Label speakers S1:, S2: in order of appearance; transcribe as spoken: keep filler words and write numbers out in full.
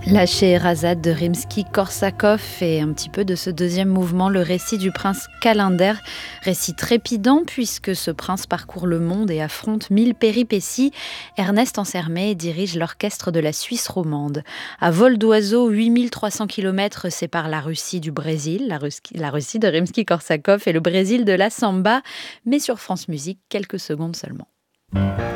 S1: La Scheherazade de Rimsky-Korsakov et un petit peu de ce deuxième mouvement, le récit du prince Kalender. Récit trépidant puisque ce prince parcourt le monde et affronte mille péripéties. Ernest Ansermet dirige l'orchestre de la Suisse romande. À vol d'oiseau, huit mille trois cents kilomètres séparent la Russie du Brésil, la Russie, la Russie de Rimsky-Korsakov et le Brésil de la samba. Mais sur France Musique, quelques secondes seulement.